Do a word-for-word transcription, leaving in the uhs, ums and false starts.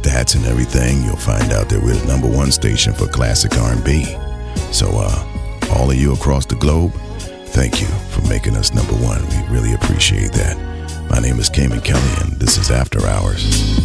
stats and everything, you'll find out that we're the number one station for classic R and B. So, uh, all of you across the globe, thank you for making us number one. We really appreciate that. My name is Cayman Kelly, and this is After Hours.